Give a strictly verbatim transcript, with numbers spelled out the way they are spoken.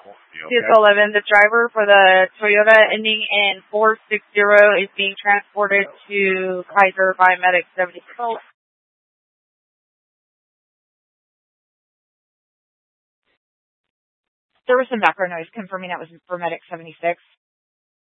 Vehicle eleven, the driver for the Toyota ending in four six zero is being transported to Kaiser by Medic seventy-six. There was some background noise confirming that was for Medic seventy-six.